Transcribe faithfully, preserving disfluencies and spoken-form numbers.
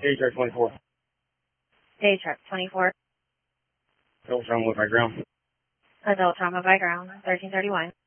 Day truck twenty-four. Day truck twenty-four. Adult trauma by ground. Adult trauma by ground, thirteen thirty-one.